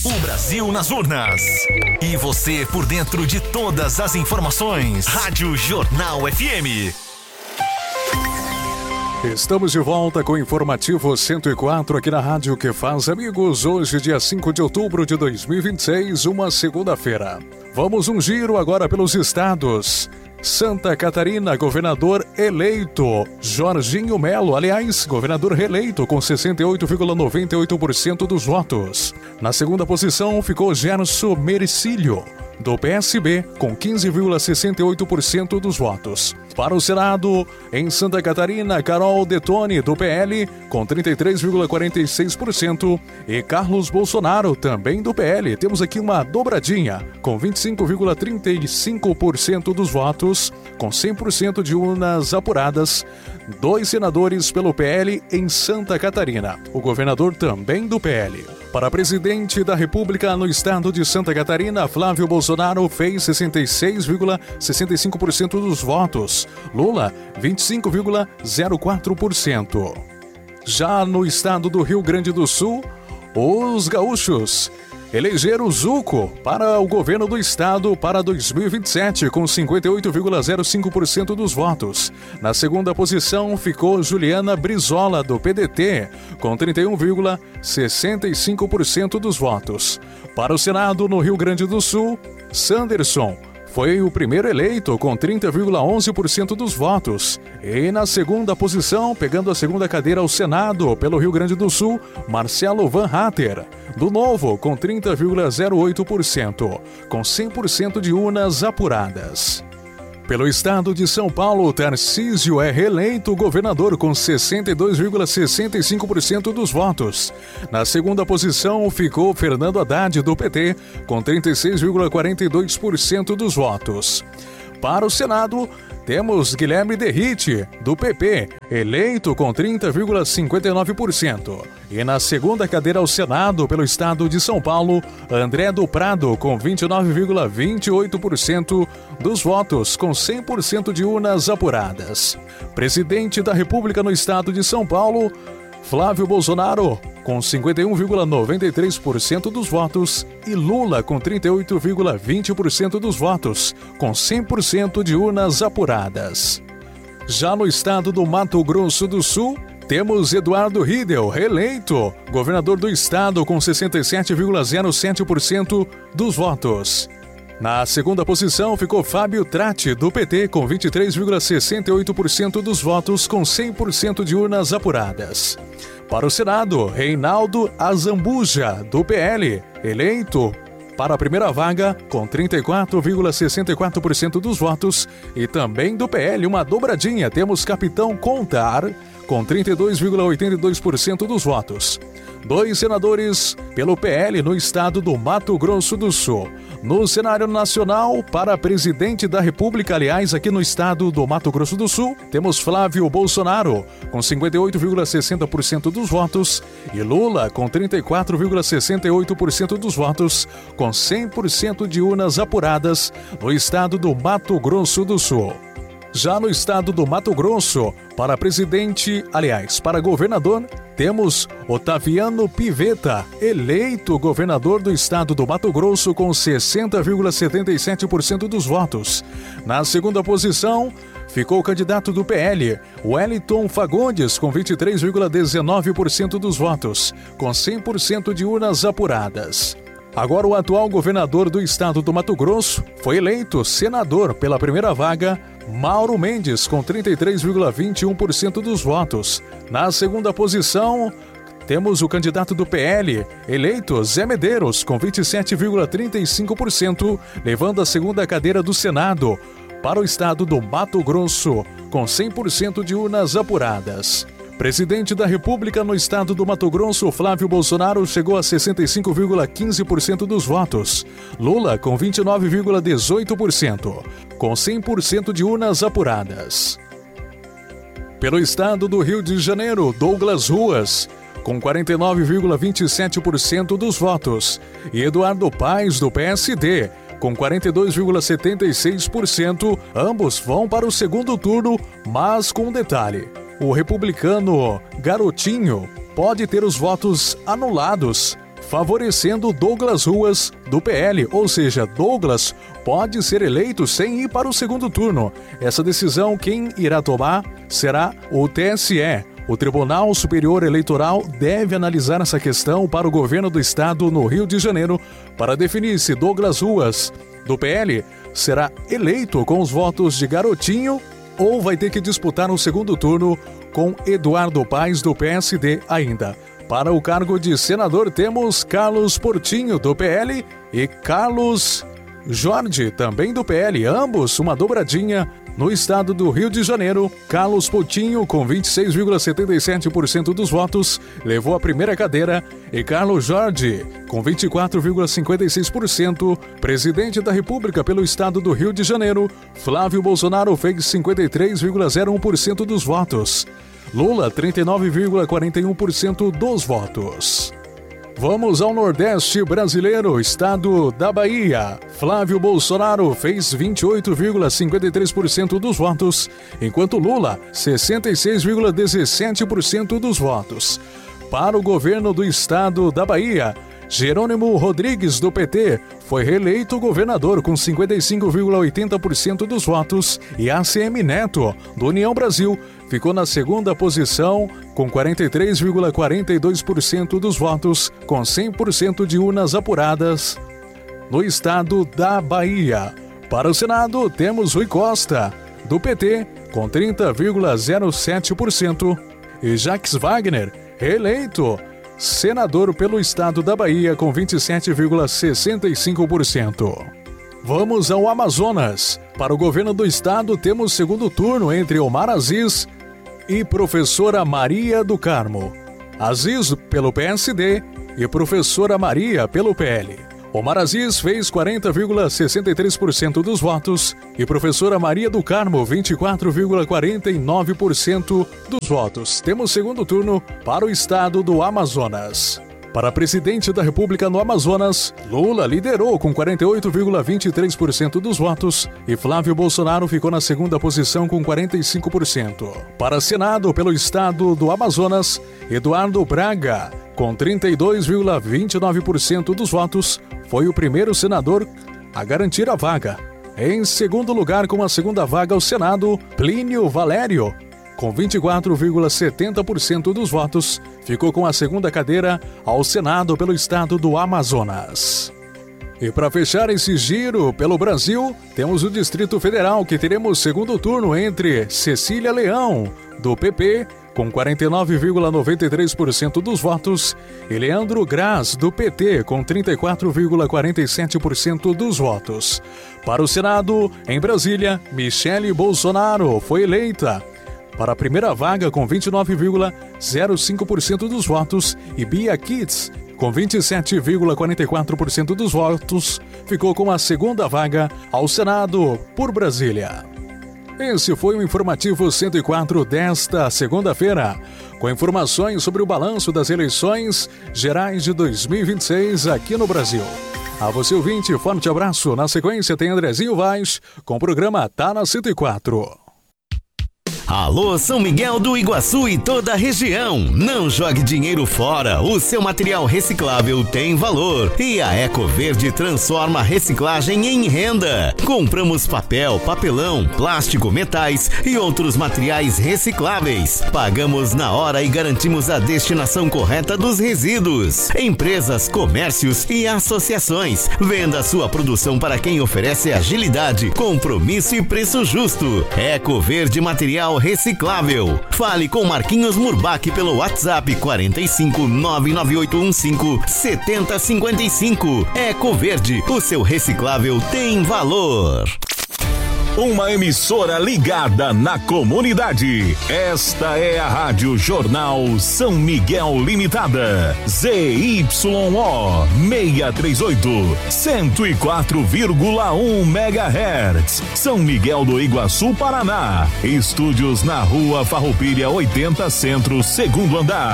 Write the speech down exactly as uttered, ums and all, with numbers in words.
O Brasil nas urnas. E você por dentro de todas as informações. Rádio Jornal F M. Estamos de volta com o Informativo cento e quatro aqui na Rádio Que Faz Amigos. Hoje, dia cinco de outubro de dois mil e vinte e seis, uma segunda-feira. Vamos um giro agora pelos estados. Santa Catarina, governador eleito Jorginho Melo, aliás, governador reeleito com sessenta e oito vírgula noventa e oito por cento dos votos. Na segunda posição ficou Gerson Mercílio, do P S B, com quinze vírgula sessenta e oito por cento dos votos. Para o Senado, em Santa Catarina, Carol Detoni, do P L, com trinta e três vírgula quarenta e seis por cento, e Carlos Bolsonaro, também do P L. Temos aqui uma dobradinha, com vinte e cinco vírgula trinta e cinco por cento dos votos, com cem por cento de urnas apuradas. Dois senadores pelo P L em Santa Catarina. O governador também do P L. Para presidente da República no estado de Santa Catarina, Flávio Bolsonaro fez sessenta e seis vírgula sessenta e cinco por cento dos votos. Lula, vinte e cinco vírgula zero quatro por cento. Já no estado do Rio Grande do Sul, os gaúchos elegeram Zuco para o governo do estado para dois mil e vinte e sete, com cinquenta e oito vírgula zero cinco por cento dos votos. Na segunda posição ficou Juliana Brizola, do P D T, com trinta e um vírgula sessenta e cinco por cento dos votos. Para o Senado, no Rio Grande do Sul, Sanderson foi o primeiro eleito com trinta vírgula onze por cento dos votos. E na segunda posição, pegando a segunda cadeira ao Senado pelo Rio Grande do Sul, Marcelo Van Hatter, do Novo, com trinta vírgula zero oito por cento, com cem por cento de urnas apuradas. Pelo estado de São Paulo, Tarcísio é reeleito governador com sessenta e dois vírgula sessenta e cinco por cento dos votos. Na segunda posição ficou Fernando Haddad, do P T, com trinta e seis vírgula quarenta e dois por cento dos votos. Para o Senado, temos Guilherme Derrite, do P P, eleito com trinta vírgula cinquenta e nove por cento. E na segunda cadeira ao Senado, pelo estado de São Paulo, André do Prado, com vinte e nove vírgula vinte e oito por cento dos votos, com cem por cento de urnas apuradas. Presidente da República no estado de São Paulo, Flávio Bolsonaro, com cinquenta e um vírgula noventa e três por cento dos votos, e Lula, com trinta e oito vírgula vinte por cento dos votos, com cem por cento de urnas apuradas. Já no estado do Mato Grosso do Sul, temos Eduardo Riedel, reeleito governador do estado, com sessenta e sete vírgula zero sete por cento dos votos. Na segunda posição ficou Fábio Tratti, do P T, com vinte e três vírgula sessenta e oito por cento dos votos, com cem por cento de urnas apuradas. Para o Senado, Reinaldo Azambuja, do P L, eleito para a primeira vaga, com trinta e quatro vírgula sessenta e quatro por cento dos votos, e também do P L, uma dobradinha, temos Capitão Contar, com trinta e dois vírgula oitenta e dois por cento dos votos. Dois senadores pelo P L no estado do Mato Grosso do Sul. No cenário nacional, para presidente da República, aliás, aqui no estado do Mato Grosso do Sul, temos Flávio Bolsonaro, com cinquenta e oito vírgula sessenta por cento dos votos, e Lula, com trinta e quatro vírgula sessenta e oito por cento dos votos, com cem por cento de urnas apuradas no estado do Mato Grosso do Sul. Já no estado do Mato Grosso, para presidente, aliás, para governador, temos Otaviano Pivetta, eleito governador do estado do Mato Grosso com sessenta vírgula setenta e sete por cento dos votos. Na segunda posição, ficou o candidato do P L, Wellington Fagundes, com vinte e três vírgula dezenove por cento dos votos, com cem por cento de urnas apuradas. Agora, o atual governador do estado do Mato Grosso foi eleito senador pela primeira vaga, Mauro Mendes, com trinta e três vírgula vinte e um por cento dos votos. Na segunda posição, temos o candidato do P L, eleito Zé Medeiros, com vinte e sete vírgula trinta e cinco por cento, levando a segunda cadeira do Senado para o estado do Mato Grosso, com cem por cento de urnas apuradas. Presidente da República no estado do Mato Grosso, Flávio Bolsonaro, chegou a sessenta e cinco vírgula quinze por cento dos votos. Lula, com vinte e nove vírgula dezoito por cento, com cem por cento de urnas apuradas. Pelo estado do Rio de Janeiro, Douglas Ruas, com quarenta e nove vírgula vinte e sete por cento dos votos, e Eduardo Paes, do P S D, com quarenta e dois vírgula setenta e seis por cento, ambos vão para o segundo turno, mas com um detalhe: o republicano Garotinho pode ter os votos anulados favorecendo Douglas Ruas, do P L, ou seja, Douglas pode ser eleito sem ir para o segundo turno. Essa decisão quem irá tomar será o T S E. O Tribunal Superior Eleitoral deve analisar essa questão para o governo do estado no Rio de Janeiro para definir se Douglas Ruas, do P L, será eleito com os votos de Garotinho ou vai ter que disputar um segundo turno com Eduardo Paes, do P S D ainda. Para o cargo de senador temos Carlos Portinho, do P L, e Carlos Jorge, também do P L, ambos uma dobradinha. No estado do Rio de Janeiro, Carlos Portinho, com vinte e seis vírgula setenta e sete por cento dos votos, levou a primeira cadeira, e Carlos Jorge, com vinte e quatro vírgula cinquenta e seis por cento, presidente da República pelo estado do Rio de Janeiro, Flávio Bolsonaro fez cinquenta e três vírgula zero um por cento dos votos. Lula, trinta e nove vírgula quarenta e um por cento dos votos. Vamos ao Nordeste brasileiro, estado da Bahia. Flávio Bolsonaro fez vinte e oito vírgula cinquenta e três por cento dos votos, enquanto Lula, sessenta e seis vírgula dezessete por cento dos votos. Para o governo do estado da Bahia, Jerônimo Rodrigues, do P T, foi reeleito governador com cinquenta e cinco vírgula oitenta por cento dos votos e A C M Neto, do União Brasil, ficou na segunda posição com quarenta e três vírgula quarenta e dois por cento dos votos, com cem por cento de urnas apuradas no estado da Bahia. Para o Senado, temos Rui Costa, do P T, com trinta vírgula zero sete por cento, e Jacques Wagner, reeleito senador pelo estado da Bahia, com vinte e sete vírgula sessenta e cinco por cento. Vamos ao Amazonas. Para o governo do estado, temos segundo turno entre Omar Aziz e professora Maria do Carmo. Aziz pelo P S D e professora Maria pelo P L. Omar Aziz fez quarenta vírgula sessenta e três por cento dos votos e professora Maria do Carmo vinte e quatro vírgula quarenta e nove por cento dos votos. Temos segundo turno para o estado do Amazonas. Para presidente da República no Amazonas, Lula liderou com quarenta e oito vírgula vinte e três por cento dos votos e Flávio Bolsonaro ficou na segunda posição com quarenta e cinco por cento. Para Senado pelo estado do Amazonas, Eduardo Braga, com trinta e dois vírgula vinte e nove por cento dos votos, foi o primeiro senador a garantir a vaga. Em segundo lugar, com a segunda vaga ao Senado, Plínio Valério, com vinte e quatro vírgula setenta por cento dos votos, ficou com a segunda cadeira ao Senado pelo estado do Amazonas. E para fechar esse giro pelo Brasil, temos o Distrito Federal, que teremos segundo turno entre Cecília Leão, do P P, com quarenta e nove vírgula noventa e três por cento dos votos, e Leandro Graz, do P T, com trinta e quatro vírgula quarenta e sete por cento dos votos. Para o Senado, em Brasília, Michele Bolsonaro foi eleita para a primeira vaga com vinte e nove vírgula zero cinco por cento dos votos e Bia Kicis, com vinte e sete vírgula quarenta e quatro por cento dos votos, ficou com a segunda vaga ao Senado por Brasília. Esse foi o Informativo cento e quatro desta segunda-feira, com informações sobre o balanço das eleições gerais de dois mil e vinte e seis aqui no Brasil. A você, ouvinte, forte abraço. Na sequência tem Andrezinho Vaz com o programa Tá na cento e quatro. Alô, São Miguel do Iguaçu e toda a região. Não jogue dinheiro fora. O seu material reciclável tem valor. E a Ecoverde transforma a reciclagem em renda. Compramos papel, papelão, plástico, metais e outros materiais recicláveis. Pagamos na hora e garantimos a destinação correta dos resíduos. Empresas, comércios e associações. Venda sua produção para quem oferece agilidade, compromisso e preço justo. Ecoverde Material Reciclável. Fale com Marquinhos Murbach pelo WhatsApp quarenta e cinco, nove nove oito um cinco, sete zero cinco cinco. Ecoverde, o seu reciclável tem valor. Uma emissora ligada na comunidade. Esta é a Rádio Jornal São Miguel Limitada. Z Y O seiscentos e trinta e oito, cento e quatro vírgula um megahertz. São Miguel do Iguaçu, Paraná. Estúdios na Rua Farroupilha oitenta Centro, segundo andar.